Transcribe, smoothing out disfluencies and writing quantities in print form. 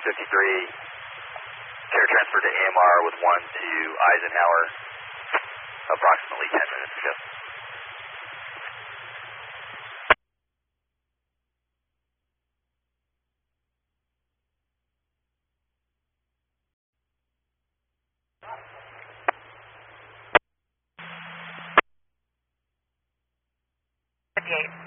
Care transfer to AMR with 1 to Eisenhower approximately 10 minutes ago. Eight.